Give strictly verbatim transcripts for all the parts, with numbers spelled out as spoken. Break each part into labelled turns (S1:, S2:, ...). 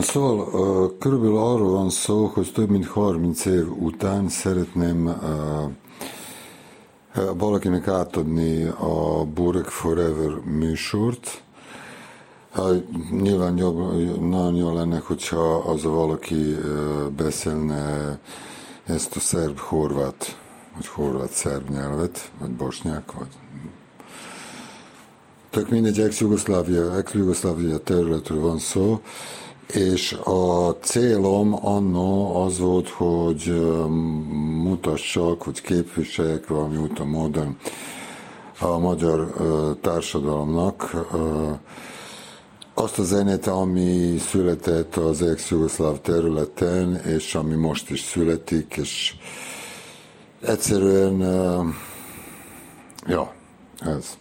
S1: Szóval körülbelül arról van szó, hogy több mint harminc év után szeretném valakinek átadni a Burek Forever műsort. Nyilván jobb, nagyon jó lenne, hogyha az a valaki beszélne ezt a szerb-horvát, vagy horvát-szerb nyelvet, vagy bosnyák, vagy tök mindegy, ex-Jugoszlávia, ex-Jugoszlávia területről van szó, és a célom anno az volt, hogy mutassak, hogy képviseljek valami úton módon a magyar társadalomnak azt a zenét, ami született az ex-jugoszláv területen, és ami most is születik, és egyszerűen, ja, ez.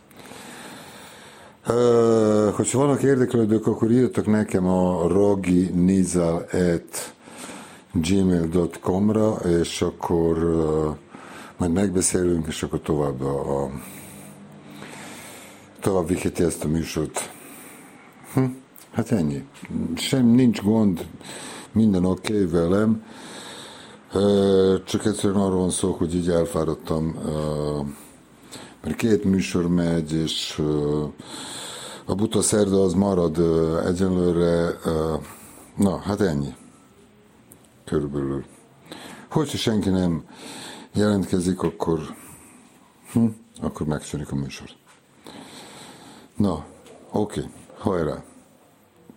S1: Uh, hogyha vannak érdeklődők, akkor írjatok nekem a raginizal at gmail dot com-ra, és akkor uh, majd megbeszélünk, és akkor tovább a, a tovább viheti ezt a műsort. Hm? Hát ennyi. Sem nincs gond, minden oké okay velem. Uh, csak egyszerűen arról van szó, hogy így elfáradtam, uh, mert két műsor megy, és uh, a buta szerda az marad uh, egyenlőre. Uh, na, hát ennyi. Körülbelül. Hogyha senki nem jelentkezik, akkor, hm, akkor megszűnik a műsor. Na, oké, okay. Hajrá!